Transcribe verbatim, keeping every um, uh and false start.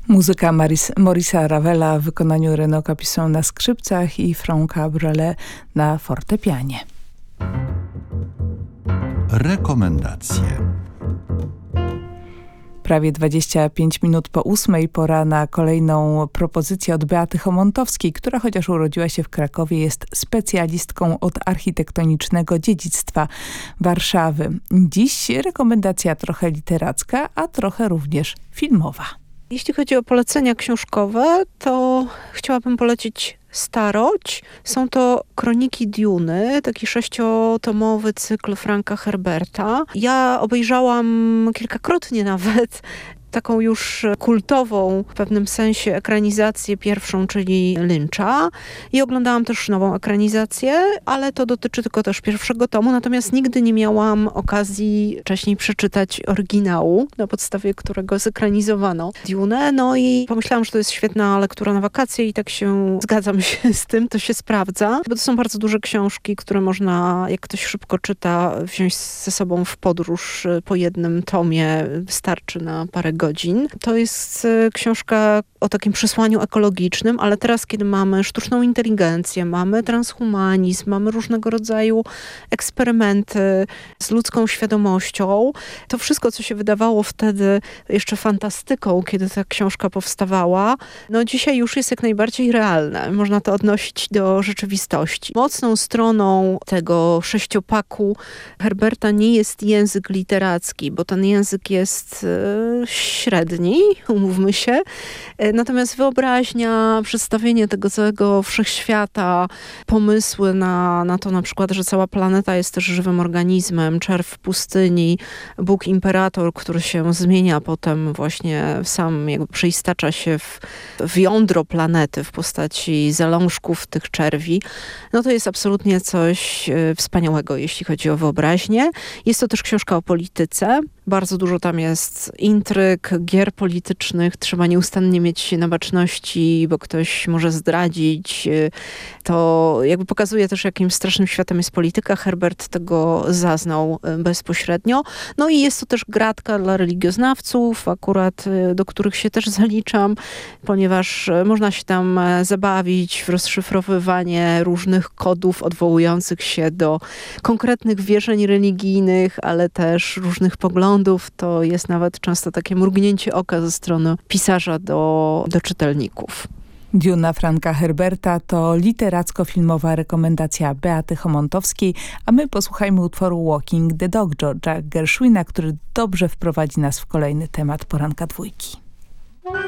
Muzyka Maris, Maurice'a Ravela w wykonaniu Renaud Capuçon na skrzypcach i Franck Cabrel na fortepianie. Rekomendacje. Prawie dwadzieścia pięć minut po ósmej pora na kolejną propozycję od Beaty Chomontowskiej, która chociaż urodziła się w Krakowie, jest specjalistką od architektonicznego dziedzictwa Warszawy. Dziś rekomendacja trochę literacka, a trochę również filmowa. Jeśli chodzi o polecenia książkowe, to chciałabym polecić Starość. Są to Kroniki Duny, taki sześciotomowy cykl Franka Herberta. Ja obejrzałam kilkakrotnie nawet taką już kultową w pewnym sensie ekranizację pierwszą, czyli Lyncha. I oglądałam też nową ekranizację, ale to dotyczy tylko też pierwszego tomu, natomiast nigdy nie miałam okazji wcześniej przeczytać oryginału, na podstawie którego zekranizowano Dune. No i pomyślałam, że to jest świetna lektura na wakacje i tak się zgadzam się z tym, to się sprawdza, bo to są bardzo duże książki, które można, jak ktoś szybko czyta, wziąć ze sobą w podróż po jednym tomie. Wystarczy na parę godzin. godzin. To jest książka o takim przesłaniu ekologicznym, ale teraz, kiedy mamy sztuczną inteligencję, mamy transhumanizm, mamy różnego rodzaju eksperymenty z ludzką świadomością, to wszystko, co się wydawało wtedy jeszcze fantastyką, kiedy ta książka powstawała, no dzisiaj już jest jak najbardziej realne. Można to odnosić do rzeczywistości. Mocną stroną tego sześciopaku Herberta nie jest język literacki, bo ten język jest średni, umówmy się. Natomiast wyobraźnia, przedstawienie tego całego wszechświata, pomysły na, na to na przykład, że cała planeta jest też żywym organizmem, czerw w pustyni, Bóg Imperator, który się zmienia potem właśnie sam jakby przeistacza się w, w jądro planety w postaci zalążków tych czerwi. No to jest absolutnie coś wspaniałego, jeśli chodzi o wyobraźnię. Jest to też książka o polityce. Bardzo dużo tam jest intryg, gier politycznych. Trzeba nieustannie mieć się na baczności, bo ktoś może zdradzić. To jakby pokazuje też, jakim strasznym światem jest polityka. Herbert tego zaznał bezpośrednio. No i jest to też gratka dla religioznawców, akurat do których się też zaliczam, ponieważ można się tam zabawić w rozszyfrowywanie różnych kodów odwołujących się do konkretnych wierzeń religijnych, ale też różnych poglądów. To jest nawet często takie mrugnięcie oka ze strony pisarza do, do czytelników. Duna Franka Herberta to literacko-filmowa rekomendacja Beaty Chomontowskiej, a my posłuchajmy utworu Walking the Dog George'a Gershwina, który dobrze wprowadzi nas w kolejny temat poranka dwójki.